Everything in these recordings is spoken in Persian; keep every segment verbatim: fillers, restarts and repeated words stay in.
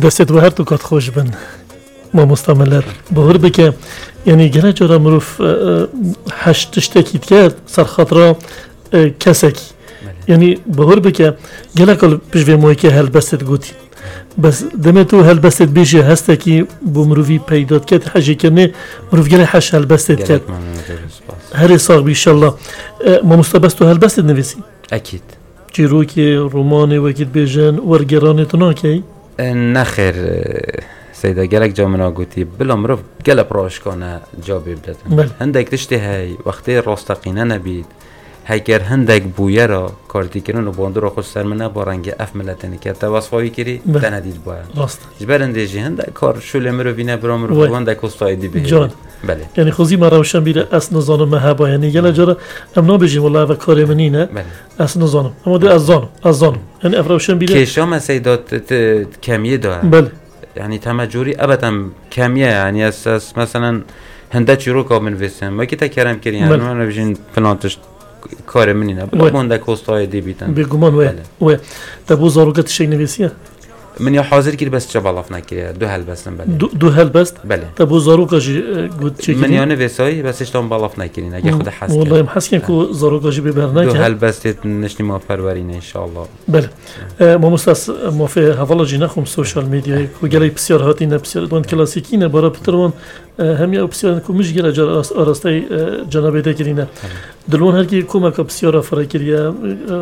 دست و هر تو کات خوش بن ما مستعملر بهر بکه یعنی گله جرا مروف هشت تشتکیت کرد سر خاطر کسک یعنی بهر بکه گله کل پیشوی موی که هل بست گوتی بس دم تو هل بست بیشه هسته کی بمروی پیدات کرد حاجی کنه مروف گله حش هل بست کرد هر سال بیشالله ما مستبست هل بست نویسی اكيد چیروکی رومانی وکیت بیجن ورگرانی تو ناکی نخیر سيدا جالك جا منا قوتي بلا مرف قلب راش كان جابي بدت هندك تشتي هاي وقتي راستقينا نبيد هاي كر هندك بويرا كارتي كرون وباندرا خوش سر منا بارنگه اف ملتني که توصفایی کری تندید باید راست جبرنده جی هندك کار شل مروینه برا مرو هندك استایدی به جان بله یعنی خوزی ما روشن بیره اس نزانم مهبا یعنی گله جرا امنا بجیم والله و کار منینه اس نزانم اما ده از زانم از زانم یعنی افروشن بیره کشام سیدات کمیه داره بله يعني تمجوري ابدا كاميه يعني اساس مثلا هندا چروكا من وسم ما كي تكرم كري يعني انا بجين بلانتش كار منينا بوندا كوستاي دي بيتن بيغمان و و تبو زاروقت شي نويسيه من يا حاضر كده بس جبالف نكري دو هل بس بله دو, دو هل بس بله تبو زاروقا جي قلت شي من يا نويساي بس اشتم بالف نكري نجي خد حس والله محسن كو زاروقا جي ببرناك دو هل بس نشني ما فرورين ان شاء الله بله ما مستاس ما في هفلا جي نخم سوشيال ميديا كو جالي بسيار هاتينا بسيار دون كلاسيكينا برا بترون هم يا بسيار كو مش جلا جرا ارستي جنابه دكرينا دلون هر کی کمک بسیار فرکریه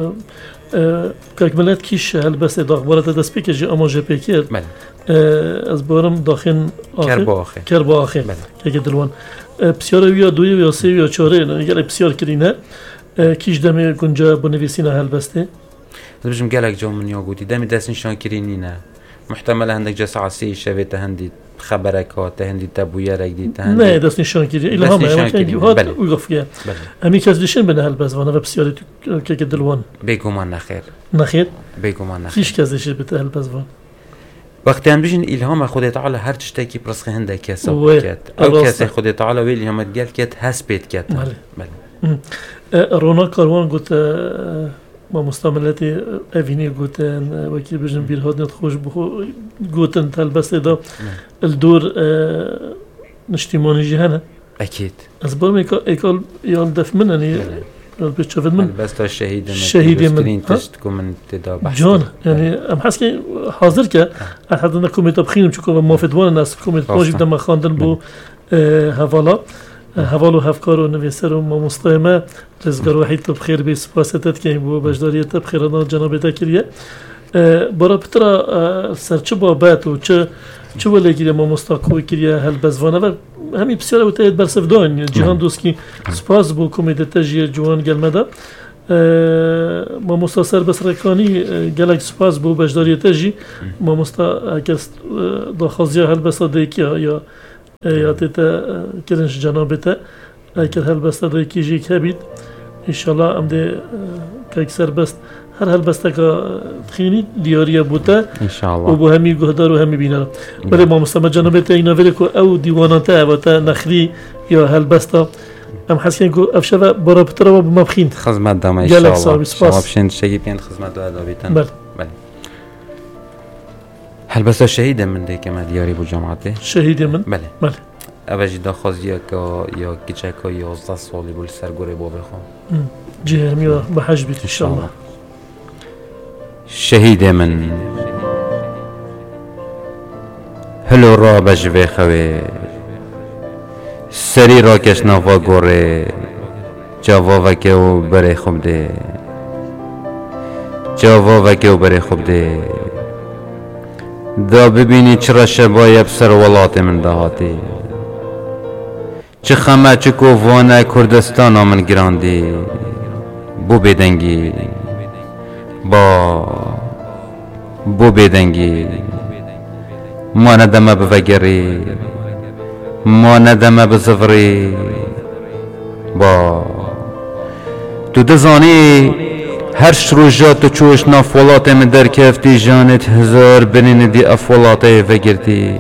کارکملت کیش هل بس داغبارت دست پیک جی اما جپی کرد از بارم داخل کربا آخه کربا آخه که دلوان بسیار ویا دوی ویا سی ویا چهاره نگل بسیار کرینه کیش دمی گنجا بنویسینه هل بسته دبجم گلک جا من یا گوتی دمی دست نشان کرینینه محتمل هندک جا ساعت سی شوی تهندی خبرك تهندي تبويا رجدي تهندي لا دست نشان كده إلا هم يعني هاد وقف فيها أمي كازدشين بنا هالبز وانا بسيارة كيك دلوان بيكمان نخير نخير بيكمان نخير فيش كازدشين بتا هالبز وان وقتی هم بیشین الهام خدا تعالی هر چیزی پرسخ هنده کسب کرد او کسی خدا تعالی ویلی هم دیگر کرد هست بید کرد بله رونا کاروان گفت ما مستعملاتی اوینی گوتن وکی بجن بیرهاد خوش بخو گوتن تلبس دا الدور نشتیمانی جهنه اكيد از برم ایکال یال دف مننی بتشوفت من بس تا شهید من شهید من تشتكو من تدا بحث جان يعني ام حاسس حاضر ك احد انا كوميت بخيم تشوفوا موافدوان الناس كوميت موجود دم خاندن بو هوالا هوالو هفکار و نویسر و مستعمه رزگار وحید تو بخیر بی سپاستت که بو بجداریت بخیر آن جناب تکریه برای پتر سرچه بابت و چه چه ولی کریه ما مستقوی کریه هل بزوانه و همین بسیار بتاید برسف دان جهان دوست کی سپاس بو کمیته تجیه جوان گلمده ما مستسر بس رکانی گلک سپاس بو بجداریت تجی ما مستا کس داخازیا هل بس دیکیا یا یا تیتا کرنش جنابته اگر هل بسته دای کیجی کبید انشالله ام ده که سر بست هر هل بسته که خینی دیاریه بوده انشالله و با همی گهدار و همی بینه ولی ما مستمع جنابته اینا ولی که او دیوانانته و تا نخری یا هل بسته ام حسین که افشوا برا بتره و بمبخین خدمت دام انشالله شما بشین شگی بین خدمت دو ادابیتن بله بله هل بس شهيد من ديك ما دياري بو جامعته شهيد من بله بله اوجي داخازيه کا یا کیچکا یازده سالی بول سرگوره بابا خان جهمي بحج بيت ان شاء الله شهيد من هلو را بجوي خوي سري راكش نافا گوره جاوا وکیو بره خوب ده جاوا وکیو بره خوب ده دا ببینی چرا شبایب سر ولات من دهاتی چه خمه چه کووانه کردستان من گراندی بو بدنگی با بو بدنگی ما ندمه بوگری ما ندمه بزفری با تو دزانی هر شروجات تو چوش نافولات من در کفتی جانت هزار برین دی افولاته وگرتی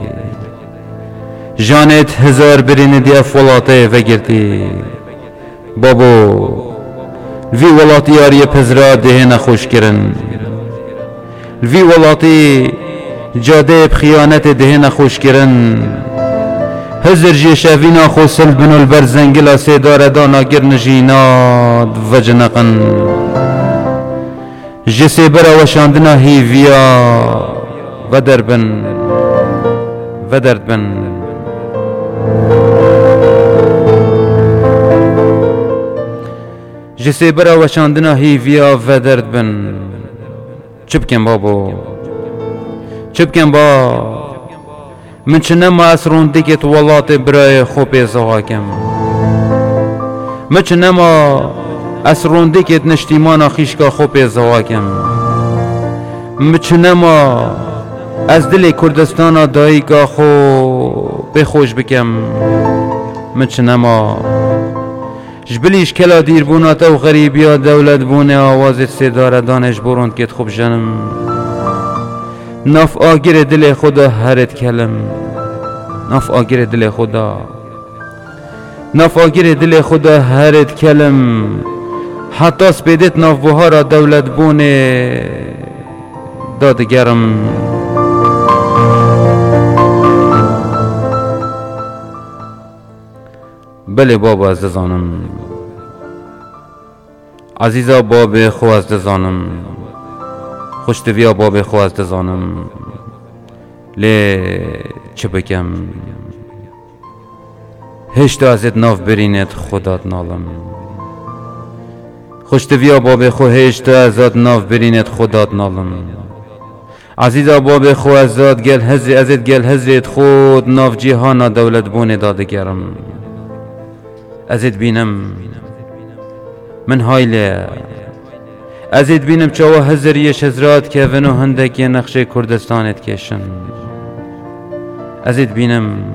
جانت هزار برین دی افولاته وگرتی بابو وی ولاتی آری پزرا ده نخوش کرن وی ولاتی جاده بخیانت دهن خوش کرن هزر جی شوینا خوصل بنو البرزنگلا سیدار دانا گرن جیناد و جنقن جسی برا وشاندنا هیویا و دربن و دردبن جسی برا وشاندنا هیویا و دردبن چه بکن بابو چه بکن با من چنما اسرون دیگت ولات برای خوب زواکم من چنما اسرون دیگت نشتیمان خیشکا خوب زواکم من چنما از دل کردستان دایگا خو بخوش بکم من چنما جبلیش کلا دیر بونات و غریبیا دولت بونه آوازت سیدار دانش بروند کت خوب جنم ناف آگیر دل خدا هرت کلم ناف آگیر دل خدا ناف آگیر دل خدا هرت کلم حتی سپیدت ناف بهارا دولت بونه دادگرم بله بابا از دزانم عزیزا باب خو از دزانم خوشتویا باب خو از دزانم لی چه بکم هشت ازت ناف برینت خدات نالم خوشتویا باب خو هشت ازت ناف برینت خدات نالم عزیزا باب خو ازت گل هزی ازت گل هزیت خود ناف جیهانا دولت بونه دادگرم ازت بینم من هایله ازت بینم چاوا هزریش هزرات که ونو هندکی نقشه کردستانت کشن ازت بینم